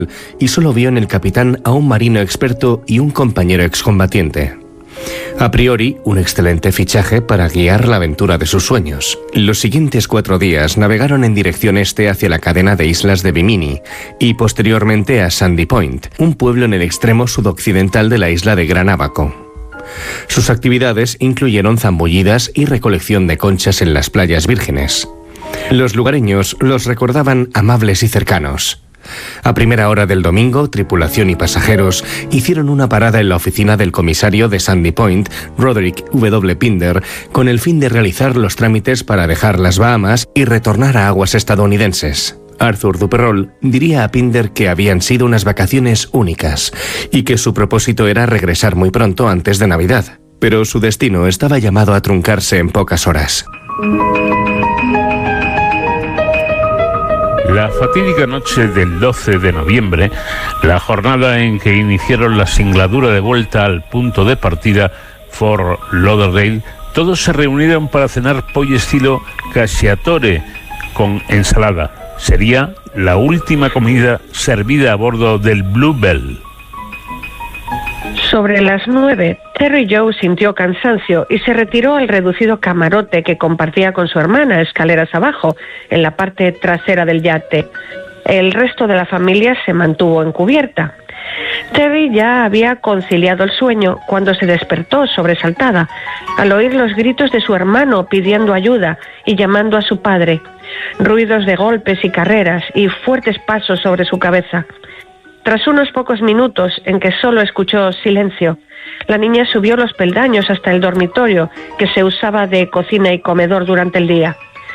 y solo vio en el capitán a un marino experto y un compañero excombatiente. A priori, un excelente fichaje para guiar la aventura de sus sueños. Los siguientes 4 días navegaron en dirección este hacia la cadena de islas de Bimini y posteriormente a Sandy Point, un pueblo en el extremo sudoccidental de la isla de Gran Ábaco. Sus actividades incluyeron zambullidas y recolección de conchas en las playas vírgenes. Los lugareños los recordaban amables y cercanos. A primera hora del domingo, tripulación y pasajeros hicieron una parada en la oficina del comisario de Sandy Point, Roderick W. Pinder, con el fin de realizar los trámites para dejar las Bahamas y retornar a aguas estadounidenses. Arthur Duperroll diría a Pinder que habían sido unas vacaciones únicas y que su propósito era regresar muy pronto antes de Navidad, pero su destino estaba llamado a truncarse en pocas horas. La fatídica noche del 12 de noviembre, la jornada en que iniciaron la singladura de vuelta al punto de partida Fort Lauderdale, todos se reunieron para cenar pollo estilo cacciatore con ensalada. Sería la última comida servida a bordo del Bluebell. Sobre las 9, Terry Joe sintió cansancio y se retiró al reducido camarote que compartía con su hermana, escaleras abajo, en la parte trasera del yate. El resto de la familia se mantuvo en cubierta. Terry ya había conciliado el sueño cuando se despertó sobresaltada al oír los gritos de su hermano pidiendo ayuda y llamando a su padre, ruidos de golpes y carreras y fuertes pasos sobre su cabeza. Tras unos pocos minutos en que solo escuchó silencio, la niña subió los peldaños hasta el dormitorio que se usaba de cocina y comedor durante el día.